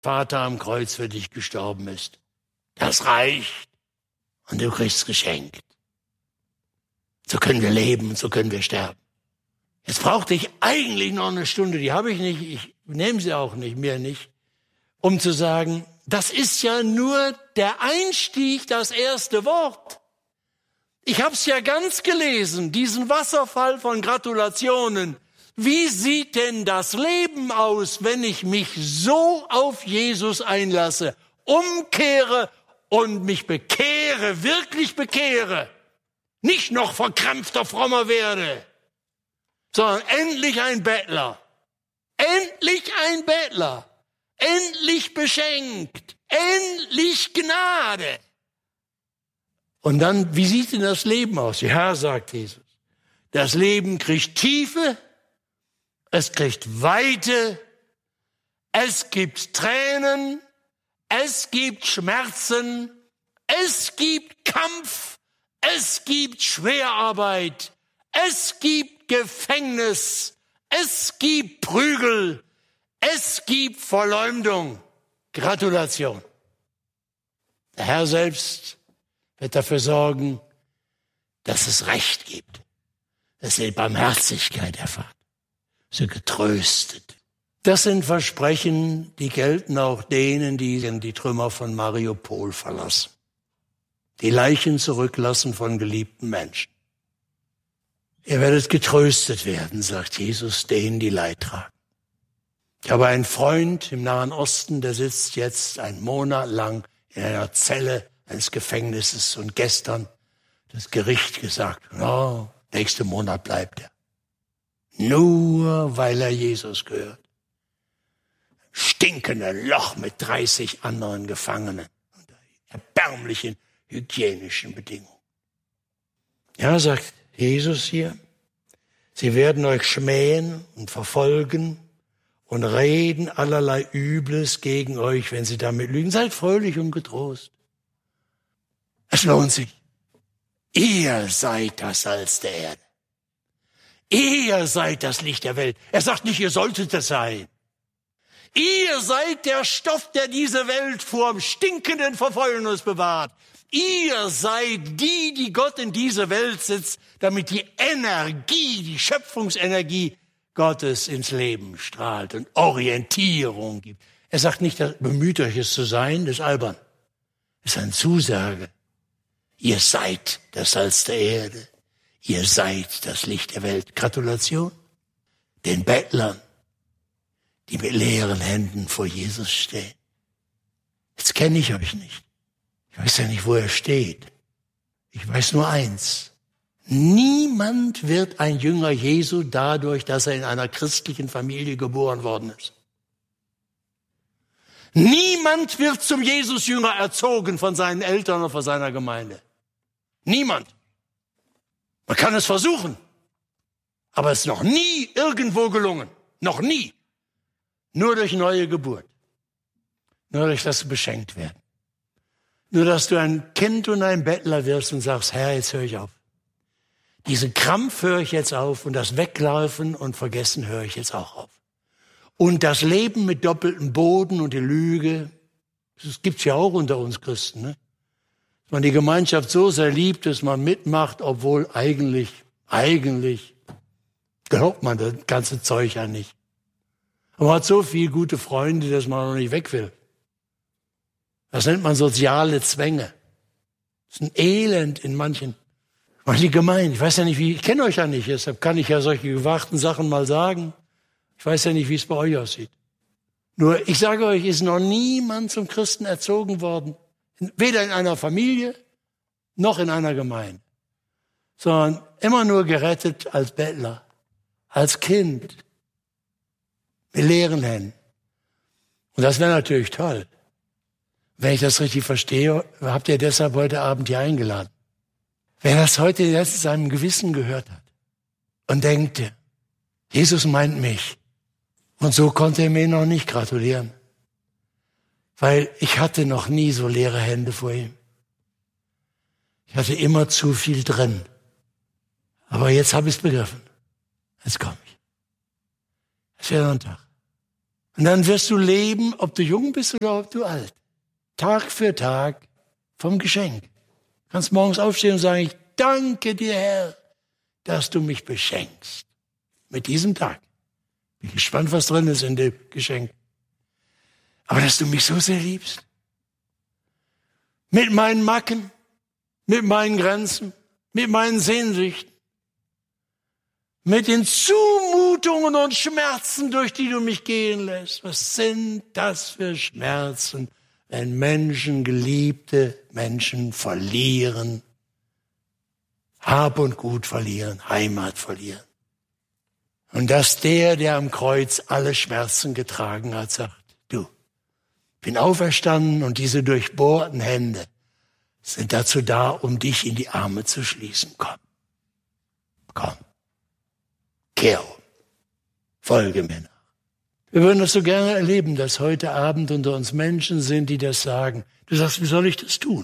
Vater am Kreuz für dich gestorben ist. Das reicht. Und du kriegst geschenkt. So können wir leben und so können wir sterben. Jetzt brauchte ich eigentlich noch eine Stunde, die habe ich nicht, ich nehme sie auch nicht, mir nicht, um zu sagen, das ist ja nur der Einstieg, das erste Wort. Ich habe es ja ganz gelesen, diesen Wasserfall von Gratulationen. Wie sieht denn das Leben aus, wenn ich mich so auf Jesus einlasse, umkehre und mich bekehre, wirklich bekehre? Nicht noch verkrampfter, frommer werde, sondern endlich ein Bettler. Endlich ein Bettler. Endlich beschenkt. Endlich Gnade. Und dann, wie sieht denn das Leben aus? Ja, sagt Jesus. Das Leben kriegt Tiefe, es kriegt Weite, es gibt Tränen, es gibt Schmerzen, es gibt Kampf, es gibt Schwerarbeit, es gibt Gefängnis, es gibt Prügel, es gibt Verleumdung. Gratulation. Der Herr selbst wird dafür sorgen, dass es Recht gibt, dass ihr Barmherzigkeit erfahrt, so getröstet. Das sind Versprechen, die gelten auch denen, die die Trümmer von Mariupol verlassen, die Leichen zurücklassen von geliebten Menschen. Ihr werdet getröstet werden, sagt Jesus, denen, die Leid tragen. Ich habe einen Freund im Nahen Osten, der sitzt jetzt einen Monat lang in einer Zelle eines Gefängnisses und gestern das Gericht gesagt, oh, nächsten Monat bleibt er. Nur weil er Jesus gehört. Stinkende Loch mit 30 anderen Gefangenen unter erbärmlichen hygienischen Bedingungen. Ja, sagt Jesus hier, sie werden euch schmähen und verfolgen und reden allerlei Übles gegen euch, wenn sie damit lügen. Seid fröhlich und getrost. Es lohnt sich. Ihr seid das Salz der Erde. Ihr seid das Licht der Welt. Er sagt nicht, ihr solltet es sein. Ihr seid der Stoff, der diese Welt vor dem stinkenden Verfäulnis bewahrt. Ihr seid die Gott in diese Welt setzt, damit die Energie, die Schöpfungsenergie Gottes ins Leben strahlt und Orientierung gibt. Er sagt nicht, bemüht euch es zu sein, das ist albern. Das ist eine Zusage. Ihr seid das Salz der Erde. Ihr seid das Licht der Welt. Gratulation den Bettlern, die mit leeren Händen vor Jesus stehen. Jetzt kenne ich euch nicht. Ich weiß ja nicht, wo er steht. Ich weiß nur eins. Niemand wird ein Jünger Jesu dadurch, dass er in einer christlichen Familie geboren worden ist. Niemand wird zum Jesus-Jünger erzogen von seinen Eltern oder von seiner Gemeinde. Niemand. Man kann es versuchen, aber es ist noch nie irgendwo gelungen. Noch nie. Nur durch neue Geburt. Nur durch das beschenkt werden. Nur, dass du ein Kind und ein Bettler wirst und sagst, Herr, jetzt höre ich auf. Diesen Krampf höre ich jetzt auf und das Weglaufen und Vergessen höre ich jetzt auch auf. Und das Leben mit doppeltem Boden und die Lüge, das gibt's ja auch unter uns Christen, ne? Dass man die Gemeinschaft so sehr liebt, dass man mitmacht, obwohl eigentlich glaubt man das ganze Zeug ja nicht. Aber man hat so viele gute Freunde, dass man noch nicht weg will. Das nennt man soziale Zwänge. Das ist ein Elend in manchen Gemeinden. Ich weiß ja nicht, ich kenne euch ja nicht, deshalb kann ich ja solche gewagten Sachen mal sagen. Ich weiß ja nicht, wie es bei euch aussieht. Nur, ich sage euch, ist noch niemand zum Christen erzogen worden. Weder in einer Familie, noch in einer Gemeinde. Sondern immer nur gerettet als Bettler, als Kind. Mit leeren Händen. Und das wäre natürlich toll. Wenn ich das richtig verstehe, habt ihr deshalb heute Abend hier eingeladen. Wer das heute jetzt in seinem Gewissen gehört hat und denkt, Jesus meint mich. Und so konnte er mir noch nicht gratulieren. Weil ich hatte noch nie so leere Hände vor ihm. Ich hatte immer zu viel drin. Aber jetzt habe ich es begriffen. Jetzt komme ich. Es wäre ein Tag. Und dann wirst du leben, ob du jung bist oder ob du alt. Tag für Tag vom Geschenk. Du kannst morgens aufstehen und sagen, ich danke dir, Herr, dass du mich beschenkst. Mit diesem Tag. Bin gespannt, was drin ist in dem Geschenk. Aber dass du mich so sehr liebst. Mit meinen Macken, mit meinen Grenzen, mit meinen Sehnsüchten, mit den Zumutungen und Schmerzen, durch die du mich gehen lässt. Was sind das für Schmerzen, wenn Menschen, geliebte Menschen verlieren, Hab und Gut verlieren, Heimat verlieren. Und dass der am Kreuz alle Schmerzen getragen hat, sagt, du, bin auferstanden und diese durchbohrten Hände sind dazu da, um dich in die Arme zu schließen. Komm, kehr um, folge mir nach. Wir würden das so gerne erleben, dass heute Abend unter uns Menschen sind, die das sagen. Du sagst, wie soll ich das tun?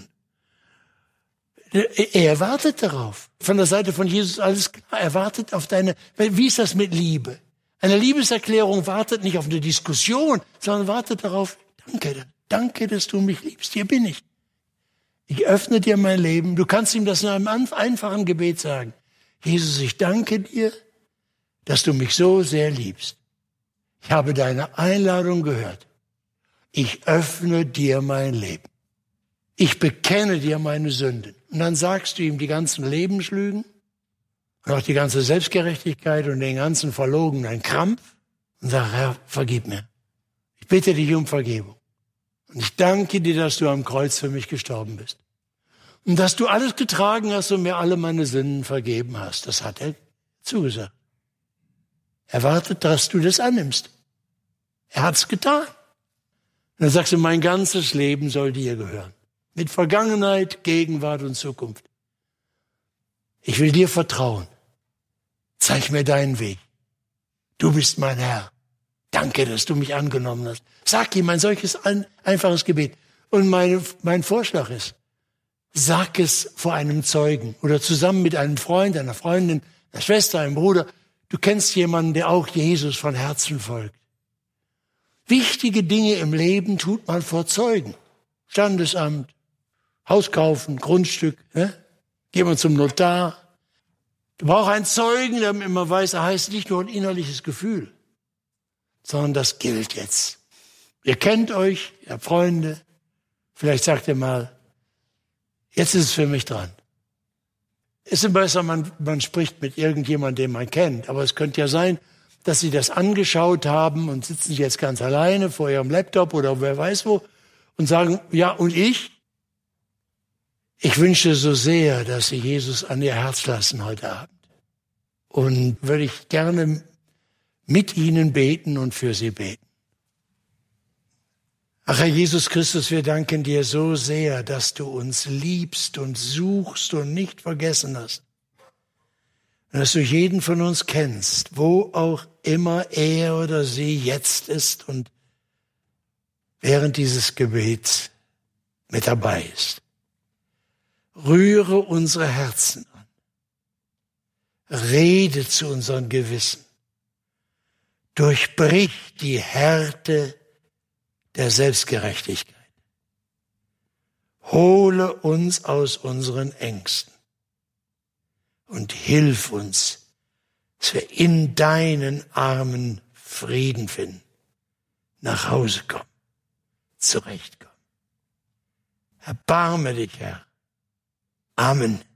Er wartet darauf. Von der Seite von Jesus alles klar. Er wartet auf deine, wie ist das mit Liebe? Eine Liebeserklärung wartet nicht auf eine Diskussion, sondern wartet darauf, danke, dass du mich liebst. Hier bin ich. Ich öffne dir mein Leben. Du kannst ihm das in einem einfachen Gebet sagen. Jesus, ich danke dir, dass du mich so sehr liebst. Ich habe deine Einladung gehört. Ich öffne dir mein Leben. Ich bekenne dir meine Sünden. Und dann sagst du ihm die ganzen Lebenslügen und auch die ganze Selbstgerechtigkeit und den ganzen verlogenen Krampf und sag, Herr, vergib mir. Ich bitte dich um Vergebung. Und ich danke dir, dass du am Kreuz für mich gestorben bist. Und dass du alles getragen hast und mir alle meine Sünden vergeben hast. Das hat er zugesagt. Er wartet, dass du das annimmst. Er hat's getan. Und dann sagst du, mein ganzes Leben soll dir gehören. Mit Vergangenheit, Gegenwart und Zukunft. Ich will dir vertrauen. Zeig mir deinen Weg. Du bist mein Herr. Danke, dass du mich angenommen hast. Sag ihm ein solches einfaches Gebet. Und mein Vorschlag ist, sag es vor einem Zeugen oder zusammen mit einem Freund, einer Freundin, einer Schwester, einem Bruder. Du kennst jemanden, der auch Jesus von Herzen folgt. Wichtige Dinge im Leben tut man vor Zeugen. Standesamt, Haus kaufen, Grundstück, ne? Gehen wir zum Notar. Du brauchst einen Zeugen, der immer weiß, er heißt nicht nur ein innerliches Gefühl, sondern das gilt jetzt. Ihr kennt euch, ihr habt Freunde. Vielleicht sagt ihr mal, jetzt ist es für mich dran. Es ist besser, man spricht mit irgendjemandem, den man kennt. Aber es könnte ja sein, dass sie das angeschaut haben und sitzen jetzt ganz alleine vor ihrem Laptop oder wer weiß wo und sagen, ja, und ich? Ich wünsche so sehr, dass Sie Jesus an Ihr Herz lassen heute Abend. Und würde ich gerne mit Ihnen beten und für Sie beten. Ach Herr Jesus Christus, wir danken dir so sehr, dass du uns liebst und suchst und nicht vergessen hast. Und dass du jeden von uns kennst, wo auch immer er oder sie jetzt ist und während dieses Gebets mit dabei ist. Rühre unsere Herzen an. Rede zu unseren Gewissen. Durchbrich die Härte der Selbstgerechtigkeit. Hole uns aus unseren Ängsten und hilf uns, dass wir in deinen Armen Frieden finden, nach Hause kommen, zurechtkommen. Erbarme dich, Herr. Amen.